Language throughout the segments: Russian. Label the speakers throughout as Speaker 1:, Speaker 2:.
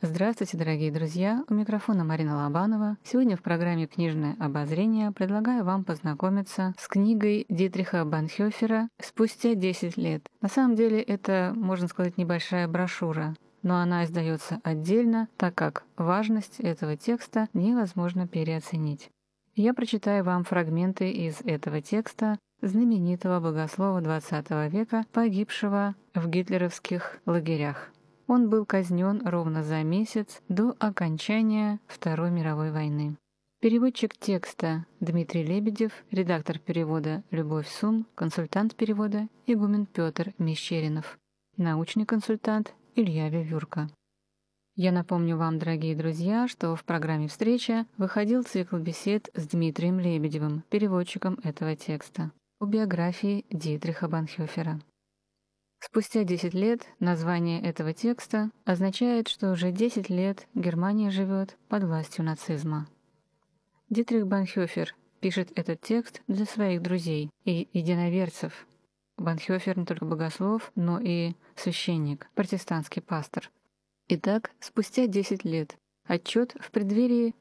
Speaker 1: Здравствуйте, дорогие друзья! У микрофона Марина Лобанова. Сегодня в программе «Книжное обозрение» предлагаю вам познакомиться с книгой Дитриха Бонхофера «Спустя 10 лет». На самом деле это, можно сказать, небольшая брошюра, но она издается отдельно, так как важность этого текста невозможно переоценить. Я прочитаю вам фрагменты из этого текста знаменитого богослова XX века, погибшего в гитлеровских лагерях. Он был казнен ровно за месяц до окончания Второй мировой войны. Переводчик текста Дмитрий Лебедев, редактор перевода Любовь Сум, консультант перевода игумен Петр Мещеринов, научный консультант Илья Вивюрка. Я напомню вам, дорогие друзья, что в программе «Встреча» выходил цикл бесед с Дмитрием Лебедевым, переводчиком этого текста, о биографии Дитриха Бонхофера. Спустя 10 лет название этого текста означает, что уже 10 лет Германия живет под властью нацизма. Дитрих Бонхофер пишет этот текст для своих друзей и единоверцев. Бонхофер не только богослов, но и священник, протестантский пастор. Итак, спустя 10 лет. Отчет в преддверии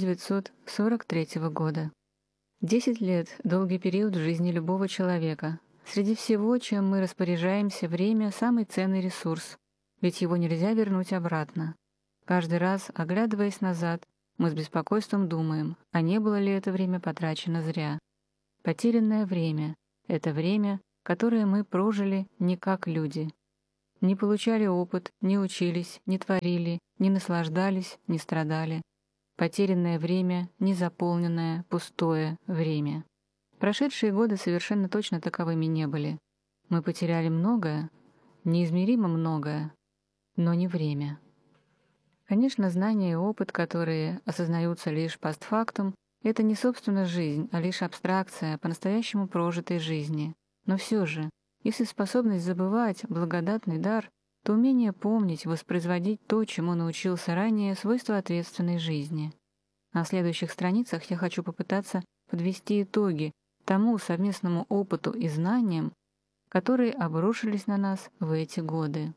Speaker 1: 1943 года. 10 лет – долгий период в жизни любого человека. Среди всего, чем мы распоряжаемся, время – самый ценный ресурс, ведь его нельзя вернуть обратно. Каждый раз, оглядываясь назад, мы с беспокойством думаем, а не было ли это время потрачено зря. Потерянное время – это время, которое мы прожили не как люди. Не получали опыт, не учились, не творили, не наслаждались, не страдали. Потерянное время, незаполненное, пустое время. Прошедшие годы совершенно точно таковыми не были. Мы потеряли многое, неизмеримо многое, но не время. Конечно, знания и опыт, которые осознаются лишь постфактум, это не собственно жизнь, а лишь абстракция по-настоящему прожитой жизни. Но все же, если способность забывать – благодатный дар, то умение помнить, воспроизводить то, чему научился ранее, свойство ответственной жизни. На следующих страницах я хочу попытаться подвести итоги тому совместному опыту и знаниям, которые обрушились на нас в эти годы.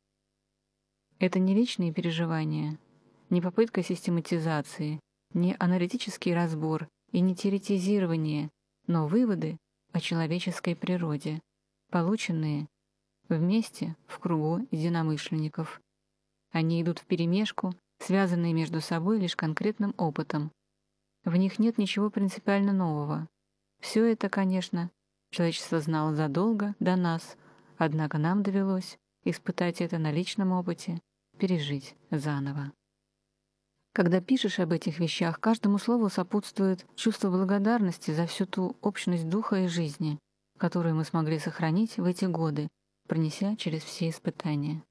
Speaker 1: Это не личные переживания, не попытка систематизации, не аналитический разбор и не теоретизирование, но выводы о человеческой природе, полученные вместе в кругу единомышленников. Они идут вперемешку, связанные между собой лишь конкретным опытом. В них нет ничего принципиально нового. Все это, конечно, человечество знало задолго до нас, однако нам довелось испытать это на личном опыте, пережить заново. Когда пишешь об этих вещах, каждому слову сопутствует чувство благодарности за всю ту общность духа и жизни, которую мы смогли сохранить в эти годы, пронеся через все испытания.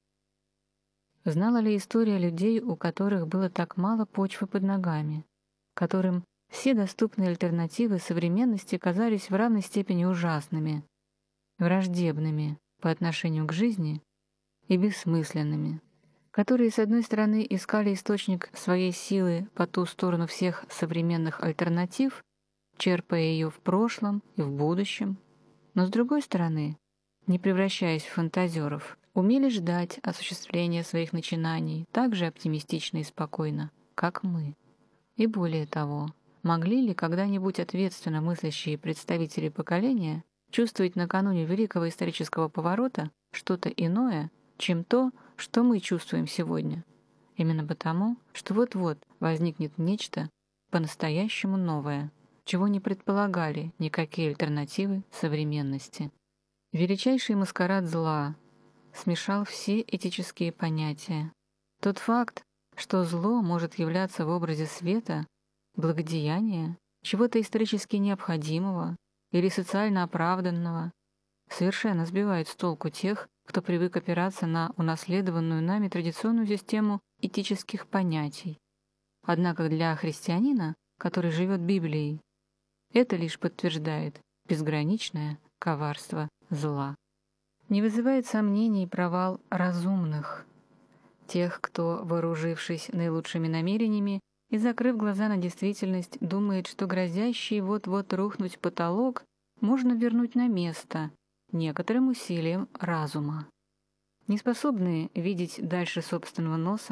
Speaker 1: Знала ли история людей, у которых было так мало почвы под ногами, которым все доступные альтернативы современности казались в равной степени ужасными, враждебными по отношению к жизни и бессмысленными, которые, с одной стороны, искали источник своей силы по ту сторону всех современных альтернатив, черпая ее в прошлом и в будущем, но, с другой стороны, не превращаясь в фантазеров, умели ждать осуществления своих начинаний так же оптимистично и спокойно, как мы. И более того, могли ли когда-нибудь ответственно мыслящие представители поколения чувствовать накануне великого исторического поворота что-то иное, чем то, что мы чувствуем сегодня? Именно потому, что вот-вот возникнет нечто по-настоящему новое, чего не предполагали никакие альтернативы современности. Величайший маскарад зла смешал все этические понятия. Тот факт, что зло может являться в образе света, благодеяния, чего-то исторически необходимого или социально оправданного, совершенно сбивает с толку тех, кто привык опираться на унаследованную нами традиционную систему этических понятий. Однако для христианина, который живет Библией, это лишь подтверждает безграничное коварство зла. Не вызывает сомнений провал разумных, тех, кто, вооружившись наилучшими намерениями и закрыв глаза на действительность, думает, что грозящий вот-вот рухнуть потолок можно вернуть на место некоторым усилием разума. Неспособные видеть дальше собственного носа,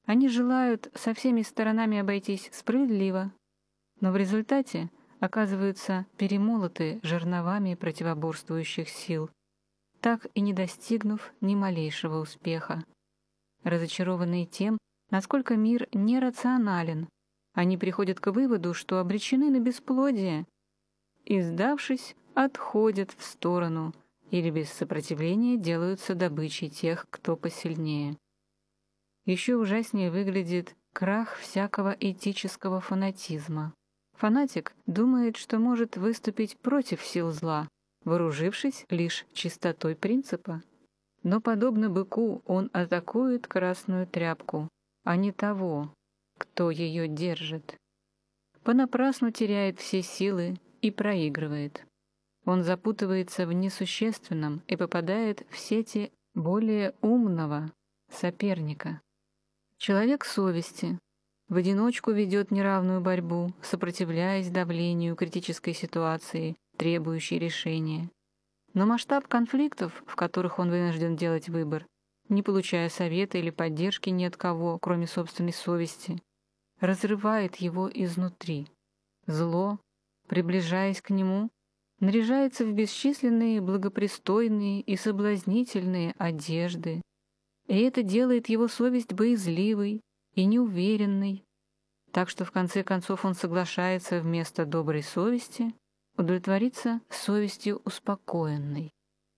Speaker 1: Они желают со всеми сторонами обойтись справедливо, но в результате оказываются перемолоты жерновами противоборствующих сил, так и не достигнув ни малейшего успеха. Разочарованные тем, насколько мир нерационален, они приходят к выводу, что обречены на бесплодие, и, сдавшись, отходят в сторону или без сопротивления делаются добычей тех, кто посильнее. Еще ужаснее выглядит крах всякого этического фанатизма. Фанатик думает, что может выступить против сил зла, вооружившись лишь чистотой принципа. Но, подобно быку, он атакует красную тряпку, а не того, кто ее держит. Понапрасну теряет все силы и проигрывает. Он запутывается в несущественном и попадает в сети более умного соперника. Человек совести в одиночку ведет неравную борьбу, сопротивляясь давлению критической ситуации, требующей решения. Но масштаб конфликтов, в которых он вынужден делать выбор, не получая совета или поддержки ни от кого, кроме собственной совести, разрывает его изнутри. Зло, приближаясь к нему, наряжается в бесчисленные благопристойные и соблазнительные одежды, и это делает его совесть боязливой и неуверенной, так что в конце концов он соглашается вместо доброй совести удовлетвориться совестью успокоенной.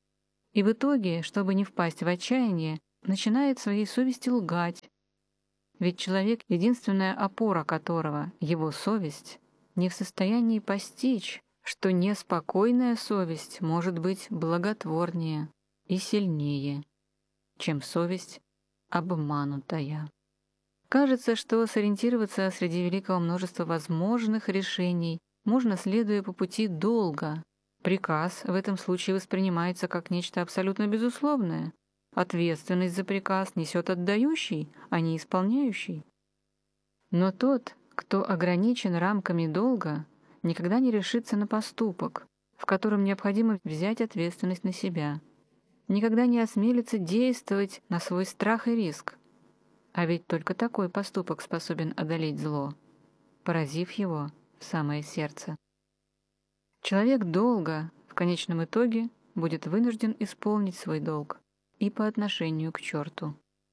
Speaker 1: И в итоге, чтобы не впасть в отчаяние, начинает своей совести лгать, ведь человек, единственная опора которого — его совесть, не в состоянии постичь, что неспокойная совесть может быть благотворнее и сильнее, чем совесть обманутая. Кажется, что сориентироваться среди великого множества возможных решений можно, следуя по пути долга. Приказ в этом случае воспринимается как нечто абсолютно безусловное. Ответственность за приказ несет отдающий, а не исполняющий. Но тот, кто ограничен рамками долга, никогда не решится на поступок, в котором необходимо взять ответственность на себя. Никогда не осмелится действовать на свой страх и риск. А ведь только такой поступок способен одолеть зло, поразив его в самое сердце. Человек долга в конечном итоге будет вынужден исполнить свой долг и по отношению к черту.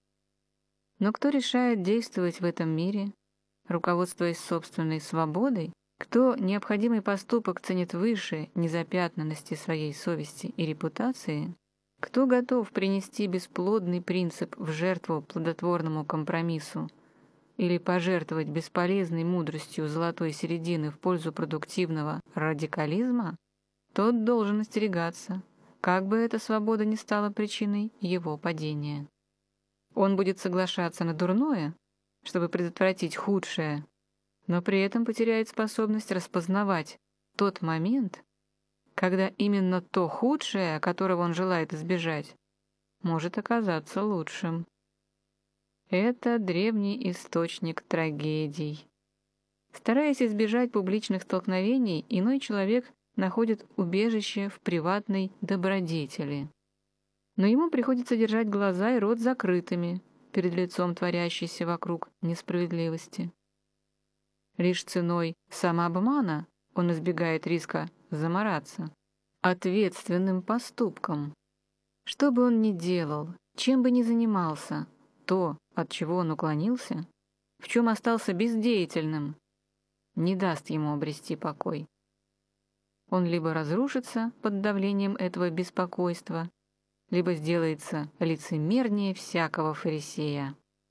Speaker 1: Но кто решает действовать в этом мире, руководствуясь собственной свободой, кто необходимый поступок ценит выше незапятнанности своей совести и репутации, кто готов принести бесплодный принцип в жертву плодотворному компромиссу или пожертвовать бесполезной мудростью золотой середины в пользу продуктивного радикализма, тот должен остерегаться, как бы эта свобода ни стала причиной его падения. Он будет соглашаться на дурное, чтобы предотвратить худшее, но при этом потеряет способность распознавать тот момент, когда именно то худшее, которого он желает избежать, может оказаться лучшим. Это древний источник трагедий. Стараясь избежать публичных столкновений, иной человек находит убежище в приватной добродетели. Но ему приходится держать глаза и рот закрытыми перед лицом творящейся вокруг несправедливости. Лишь ценой самообмана он избегает риска замараться ответственным поступком. Что бы он ни делал, чем бы ни занимался, то, от чего он уклонился, в чем остался бездеятельным, не даст ему обрести покой. Он либо разрушится под давлением этого беспокойства, либо сделается лицемернее всякого фарисея.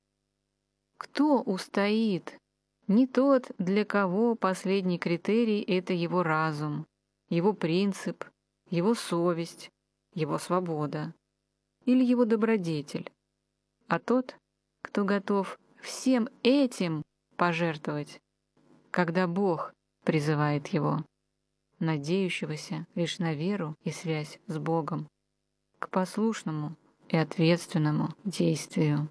Speaker 1: Кто устоит? Не тот, для кого последний критерий — это его разум, его принцип, его совесть, его свобода или его добродетель, а тот, кто готов всем этим пожертвовать, когда Бог призывает его, надеющегося лишь на веру и связь с Богом, к послушному и ответственному действию.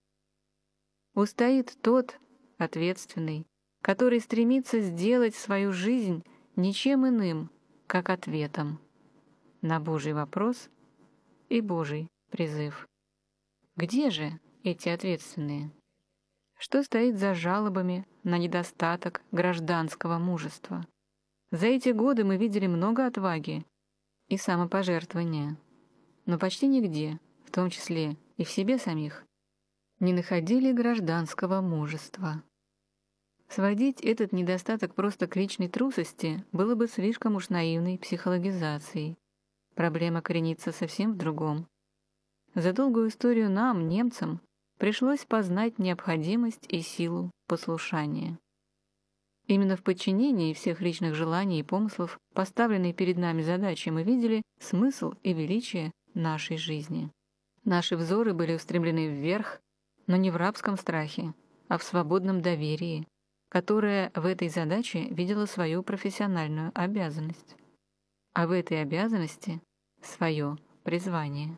Speaker 1: Устоит тот, ответственный, который стремится сделать свою жизнь ничем иным, как ответом на Божий вопрос и Божий призыв. Где же эти ответственные? Что стоит за жалобами на недостаток гражданского мужества? За эти годы мы видели много отваги и самопожертвования, но почти нигде, в том числе и в себе самих, не находили гражданского мужества. Сводить этот недостаток просто к личной трусости было бы слишком уж наивной психологизацией. Проблема коренится совсем в другом. За долгую историю нам, немцам, пришлось познать необходимость и силу послушания. Именно в подчинении всех личных желаний и помыслов, поставленной перед нами задачи, мы видели смысл и величие нашей жизни. Наши взоры были устремлены вверх, но не в рабском страхе, а в свободном доверии, которое в этой задаче видело свою профессиональную обязанность, а в этой обязанности — свое призвание.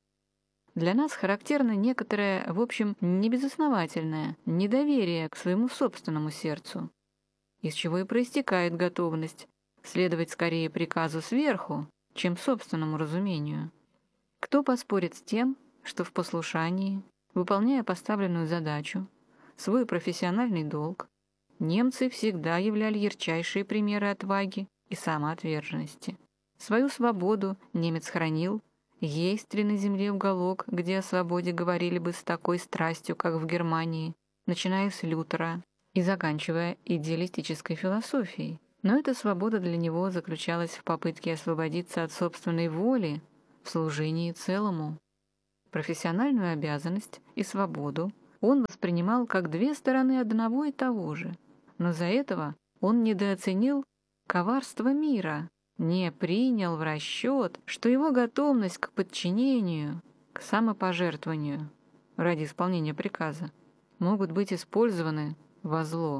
Speaker 1: Для нас характерно некоторое, в общем, небезосновательное недоверие к своему собственному сердцу, из чего и проистекает готовность следовать скорее приказу сверху, чем собственному разумению. Кто поспорит с тем, что в послушании, выполняя поставленную задачу, свой профессиональный долг, немцы всегда являли ярчайшие примеры отваги и самоотверженности. Свою свободу немец хранил. Есть ли на земле уголок, где о свободе говорили бы с такой страстью, как в Германии, начиная с Лютера и заканчивая идеалистической философией? Но эта свобода для него заключалась в попытке освободиться от собственной воли в служении целому. Профессиональную обязанность и свободу он воспринимал как две стороны одного и того же, но за этого он недооценил коварство мира, не принял в расчет, что его готовность к подчинению, к самопожертвованию ради исполнения приказа могут быть использованы во зло.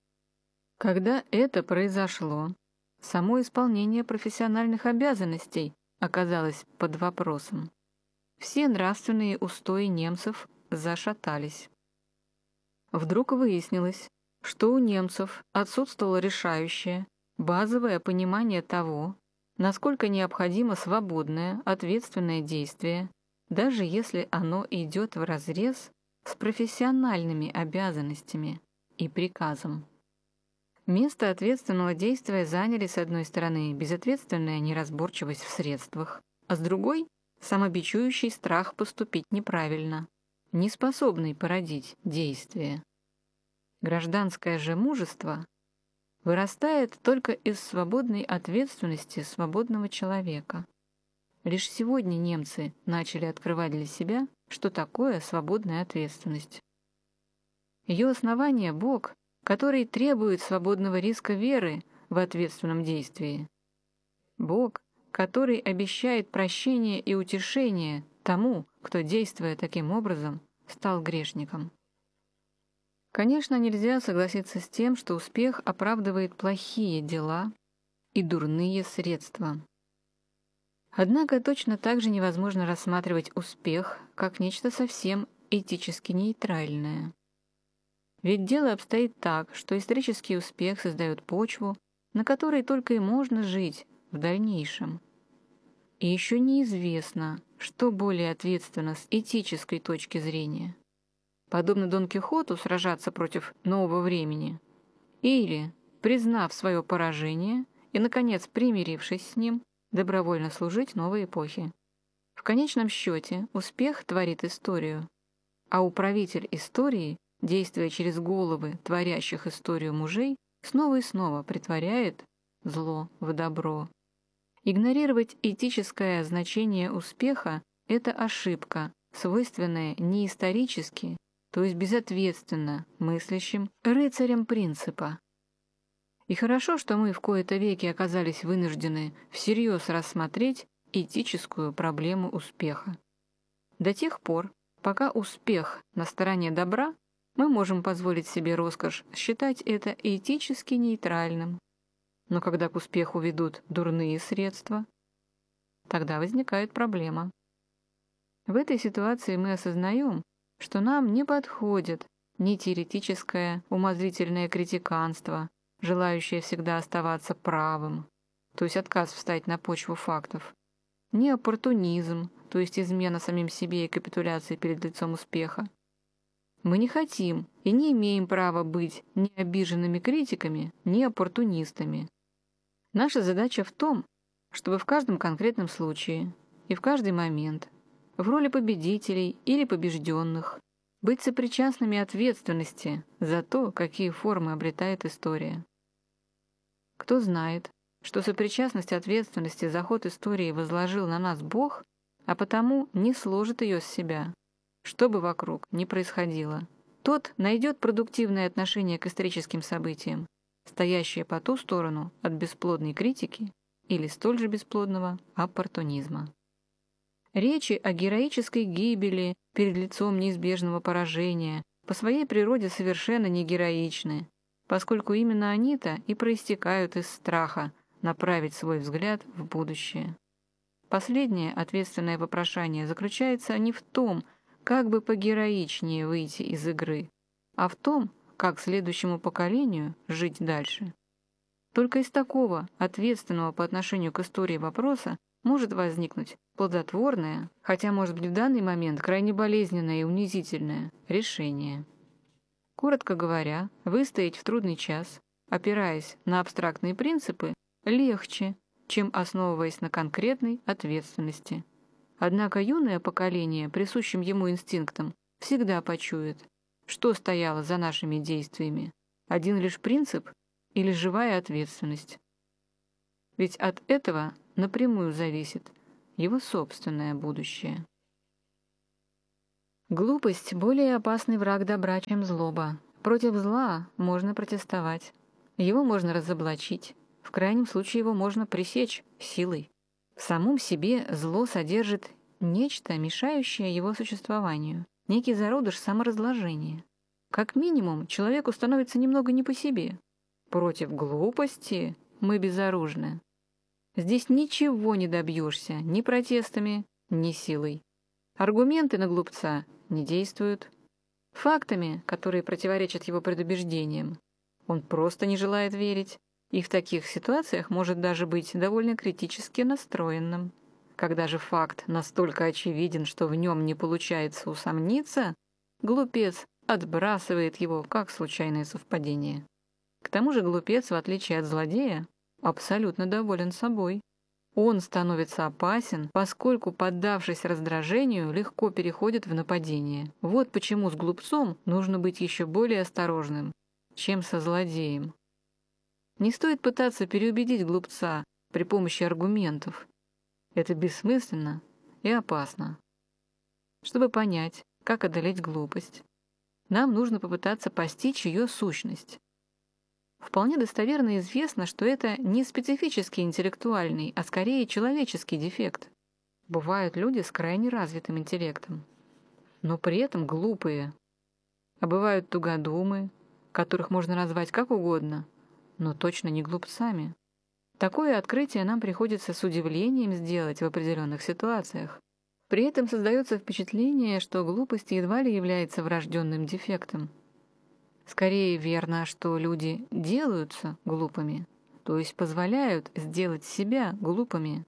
Speaker 1: Когда это произошло, само исполнение профессиональных обязанностей оказалось под вопросом. Все нравственные устои немцев зашатались. Вдруг выяснилось, что у немцев отсутствовало решающее, базовое понимание того, насколько необходимо свободное, ответственное действие, даже если оно идет вразрез с профессиональными обязанностями и приказом. Место ответственного действия заняли, с одной стороны, безответственная неразборчивость в средствах, а с другой – самобичующий страх поступить неправильно, неспособный породить действие. Гражданское же мужество вырастает только из свободной ответственности свободного человека. Лишь сегодня немцы начали открывать для себя, что такое свободная ответственность. Ее основание – Бог, который требует свободного риска веры в ответственном действии. Бог, который обещает прощение и утешение тому, кто, действуя таким образом, стал грешником. Конечно, нельзя согласиться с тем, что успех оправдывает плохие дела и дурные средства. Однако точно так же невозможно рассматривать успех как нечто совсем этически нейтральное. Ведь дело обстоит так, что исторический успех создает почву, на которой только и можно жить в дальнейшем. И еще неизвестно, что более ответственно с этической точки зрения. Подобно Дон Кихоту сражаться против нового времени, или, признав свое поражение и, наконец, примирившись с ним, добровольно служить новой эпохе. В конечном счете успех творит историю, а управитель истории, действуя через головы творящих историю мужей, снова и снова притворяет зло в добро. Игнорировать этическое значение успеха – это ошибка, свойственная не исторически, то есть безответственно мыслящим рыцарям принципа. И хорошо, что мы в кои-то веки оказались вынуждены всерьез рассмотреть этическую проблему успеха. До тех пор, пока успех на стороне добра, мы можем позволить себе роскошь считать это этически нейтральным. Но когда к успеху ведут дурные средства, тогда возникает проблема. В этой ситуации мы осознаем, что нам не подходит ни теоретическое умозрительное критиканство, желающее всегда оставаться правым, то есть отказ встать на почву фактов, ни оппортунизм, то есть измена самим себе и капитуляция перед лицом успеха. Мы не хотим и не имеем права быть ни обиженными критиками, ни оппортунистами. Наша задача в том, чтобы в каждом конкретном случае и в каждый момент в роли победителей или побежденных быть сопричастными ответственности за то, какие формы обретает история. Кто знает, что сопричастность ответственности за ход истории возложил на нас Бог, а потому не сложит ее с себя, что бы вокруг ни происходило, тот найдет продуктивное отношение к историческим событиям, стоящее по ту сторону от бесплодной критики или столь же бесплодного оппортунизма. Речи о героической гибели перед лицом неизбежного поражения по своей природе совершенно не героичны, поскольку именно они-то и проистекают из страха направить свой взгляд в будущее. Последнее ответственное вопрошание заключается не в том, как бы погероичнее выйти из игры, а в том, как следующему поколению жить дальше. Только из такого ответственного по отношению к истории вопроса может возникнуть плодотворное, хотя, может быть, в данный момент крайне болезненное и унизительное решение. Коротко говоря, выстоять в трудный час, опираясь на абстрактные принципы, легче, чем основываясь на конкретной ответственности. Однако юное поколение, присущим ему инстинктам, всегда почует, что стояло за нашими действиями, один лишь принцип или живая ответственность. Ведь от этого напрямую зависит его собственное будущее. Глупость – более опасный враг добра, чем злоба. Против зла можно протестовать, его можно разоблачить, в крайнем случае его можно пресечь силой. В самом себе зло содержит нечто, мешающее его существованию, некий зародыш саморазложения. Как минимум, человеку становится немного не по себе. Против глупости мы безоружны. Здесь ничего не добьешься ни протестами, ни силой. Аргументы на глупца не действуют. Фактами, которые противоречат его предубеждениям, он просто не желает верить, и в таких ситуациях может даже быть довольно критически настроенным. Когда же факт настолько очевиден, что в нем не получается усомниться, глупец отбрасывает его как случайное совпадение. К тому же глупец, в отличие от злодея, абсолютно доволен собой. Он становится опасен, поскольку, поддавшись раздражению, легко переходит в нападение. Вот почему с глупцом нужно быть еще более осторожным, чем со злодеем. Не стоит пытаться переубедить глупца при помощи аргументов. Это бессмысленно и опасно. Чтобы понять, как одолеть глупость, нам нужно попытаться постичь ее сущность. Вполне достоверно известно, что это не специфический интеллектуальный, а скорее человеческий дефект. Бывают люди с крайне развитым интеллектом, но при этом глупые. А бывают тугодумы, которых можно назвать как угодно, но точно не глупцами. Такое открытие нам приходится с удивлением сделать в определенных ситуациях. При этом создается впечатление, что глупость едва ли является врожденным дефектом. Скорее верно, что люди делаются глупыми, то есть позволяют сделать себя глупыми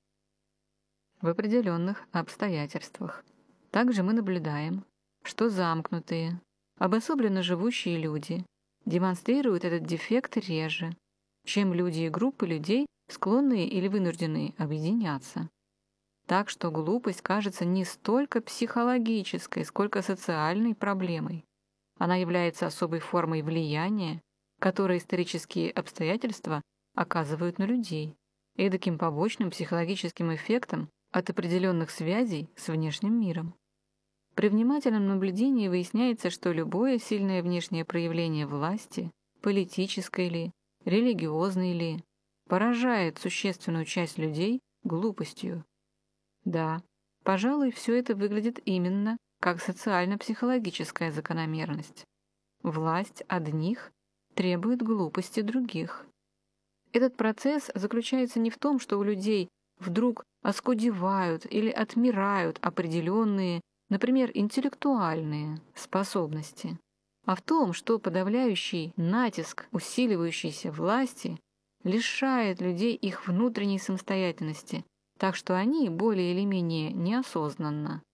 Speaker 1: в определенных обстоятельствах. Также мы наблюдаем, что замкнутые, обособленно живущие люди демонстрируют этот дефект реже, чем люди и группы людей, склонные или вынужденные объединяться. Так что глупость кажется не столько психологической, сколько социальной проблемой. Она является особой формой влияния, которое исторические обстоятельства оказывают на людей, и таким побочным психологическим эффектом от определенных связей с внешним миром. При внимательном наблюдении выясняется, что любое сильное внешнее проявление власти, политической ли, религиозной ли, поражает существенную часть людей глупостью. Да, пожалуй, все это выглядит именно как социально-психологическая закономерность. Власть одних требует глупости других. Этот процесс заключается не в том, что у людей вдруг оскудевают или отмирают определенные, например, интеллектуальные способности, а в том, что подавляющий натиск усиливающейся власти лишает людей их внутренней самостоятельности, так что они более или менее неосознанно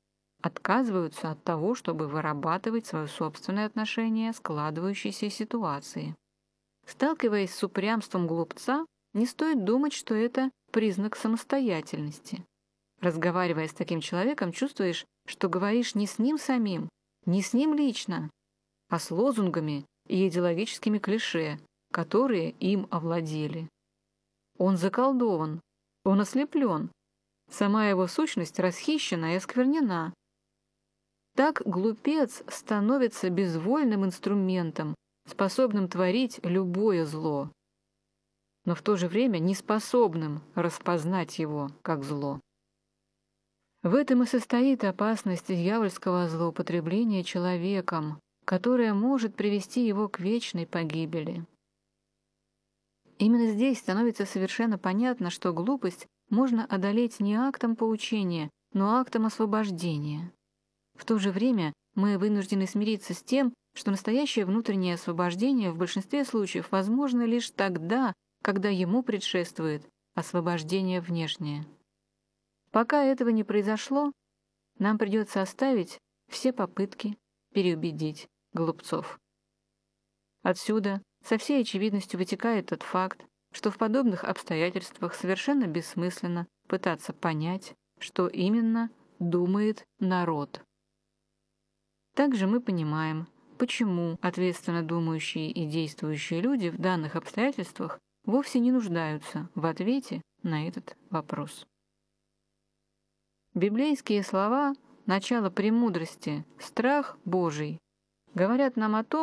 Speaker 1: отказываются от того, чтобы вырабатывать свое собственное отношение к складывающейся ситуации. Сталкиваясь с упрямством глупца, не стоит думать, что это признак самостоятельности. Разговаривая с таким человеком, чувствуешь, что говоришь не с ним самим, не с ним лично, а с лозунгами и идеологическими клише, которые им овладели. Он заколдован, он ослеплен, сама его сущность расхищена и осквернена. Так глупец становится безвольным инструментом, способным творить любое зло, но в то же время неспособным распознать его как зло. В этом и состоит опасность дьявольского злоупотребления человеком, которое может привести его к вечной погибели. Именно здесь становится совершенно понятно, что глупость можно одолеть не актом поучения, но актом освобождения. В то же время мы вынуждены смириться с тем, что настоящее внутреннее освобождение в большинстве случаев возможно лишь тогда, когда ему предшествует освобождение внешнее. Пока этого не произошло, нам придется оставить все попытки переубедить глупцов. Отсюда со всей очевидностью вытекает тот факт, что в подобных обстоятельствах совершенно бессмысленно пытаться понять, что именно думает народ. Также мы понимаем, почему ответственно думающие и действующие люди в данных обстоятельствах вовсе не нуждаются в ответе на этот вопрос. Библейские слова «начало премудрости, страх Божий» говорят нам о том,